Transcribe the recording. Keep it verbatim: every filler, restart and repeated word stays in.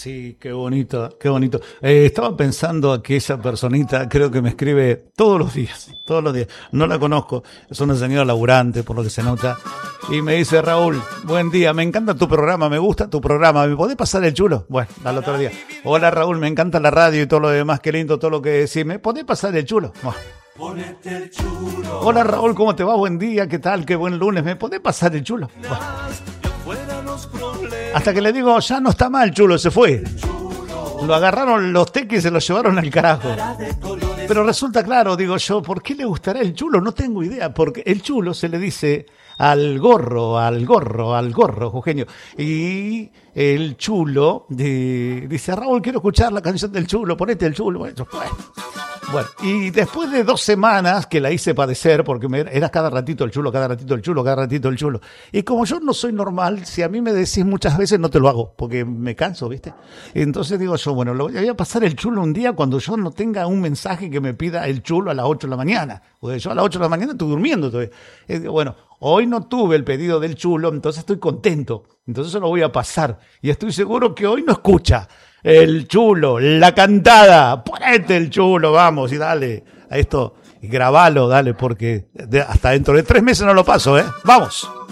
Sí, qué bonito, qué bonito. Eh, estaba pensando que esa personita creo que me escribe todos los días, todos los días. No la conozco, es una señora laburante, por lo que se nota. Y me dice, Raúl, buen día, me encanta tu programa, me gusta tu programa, ¿me podés pasar el chulo? Bueno, al otro día. Hola Raúl, me encanta la radio y todo lo demás, qué lindo todo lo que decís, ¿me podés pasar el chulo? Bueno. Ponete el chulo. Hola Raúl, ¿cómo te va? Buen día, ¿qué tal? Qué buen lunes, ¿me podés pasar el chulo? Bueno. Hasta que le digo, ya no está mal, chulo, se fue. Lo agarraron los tequis y se lo llevaron al carajo. Pero resulta claro, digo yo, ¿por qué le gustará el chulo? No tengo idea, porque el chulo se le dice al gorro, al gorro, al gorro, Eugenio. Y el chulo de, dice, Raúl, quiero escuchar la canción del chulo, ponete el chulo. Bueno, Bueno, y después de dos semanas que la hice padecer, porque me, era cada ratito el chulo, cada ratito el chulo, cada ratito el chulo. Y como yo no soy normal, si a mí me decís muchas veces no te lo hago, porque me canso, ¿viste? Entonces digo yo, bueno, lo voy a pasar el chulo un día cuando yo no tenga un mensaje que me pida el chulo a las ocho de la mañana. Porque yo a las ocho de la mañana estoy durmiendo todavía. Y digo, bueno, hoy no tuve el pedido del chulo, entonces estoy contento. Entonces se lo voy a pasar. Y estoy seguro que hoy no escucha. El chulo, la cantada, ponete el chulo, vamos, y dale a esto, y grabalo, dale, porque de, hasta dentro de tres meses no lo paso, ¿eh? ¡Vamos!